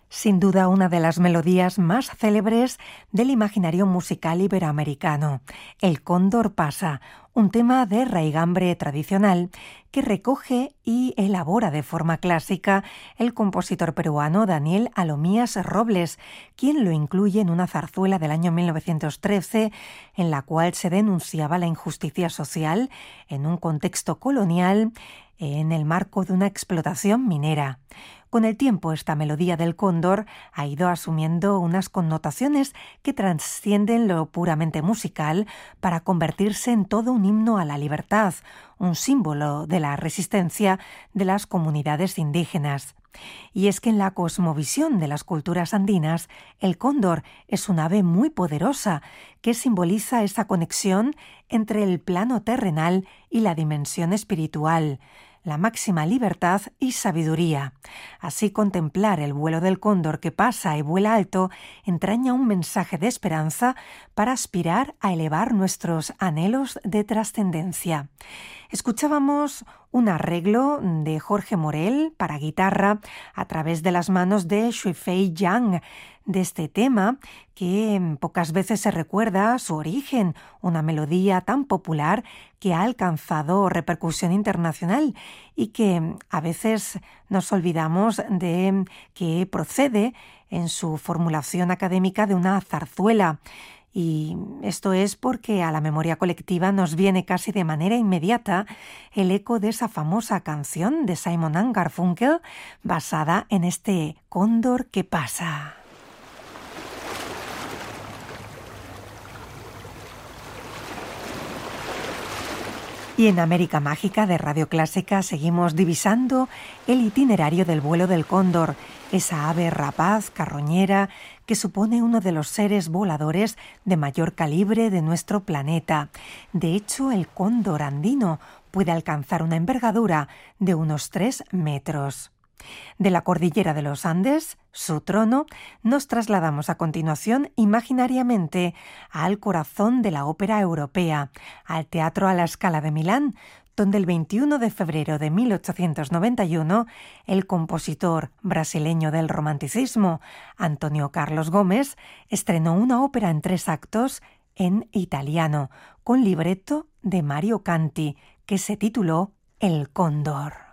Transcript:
Sin duda una de las melodías más célebres del imaginario musical iberoamericano, El Cóndor pasa, un tema de raigambre tradicional que recoge y elabora de forma clásica el compositor peruano Daniel Alomías Robles, quien lo incluye en una zarzuela del año 1913 en la cual se denunciaba la injusticia social en un contexto colonial en el marco de una explotación minera. Con el tiempo, esta melodía del cóndor ha ido asumiendo unas connotaciones que trascienden lo puramente musical para convertirse en todo un himno a la libertad, un símbolo de la resistencia de las comunidades indígenas. Y es que en la cosmovisión de las culturas andinas, el cóndor es un ave muy poderosa que simboliza esa conexión entre el plano terrenal y la dimensión espiritual, la máxima libertad y sabiduría. Así, contemplar el vuelo del cóndor que pasa y vuela alto entraña un mensaje de esperanza para aspirar a elevar nuestros anhelos de trascendencia. Escuchábamos un arreglo de Jorge Morel para guitarra a través de las manos de Shuifei Yang, de este tema que pocas veces se recuerda su origen, una melodía tan popular que ha alcanzado repercusión internacional y que a veces nos olvidamos de que procede en su formulación académica de una zarzuela. Y esto es porque a la memoria colectiva nos viene casi de manera inmediata el eco de esa famosa canción de Simon & Garfunkel basada en este cóndor que pasa. Y en América Mágica de Radio Clásica seguimos divisando el itinerario del vuelo del cóndor, esa ave rapaz, carroñera, que supone uno de los seres voladores de mayor calibre de nuestro planeta. De hecho, el cóndor andino puede alcanzar una envergadura de unos 3 metros. De la cordillera de los Andes, su trono, nos trasladamos a continuación imaginariamente al corazón de la ópera europea, al Teatro a la Scala de Milán, donde el 21 de febrero de 1891 el compositor brasileño del romanticismo, Antonio Carlos Gómez, estrenó una ópera en 3 actos en italiano, con libreto de Mario Canti, que se tituló El Cóndor.